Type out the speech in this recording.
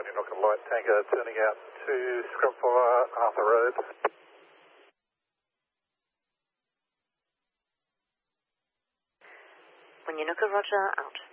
Winyanooka Light Tanker turning out to Scrubfire, Arthur Road. Winyanooka, roger, out.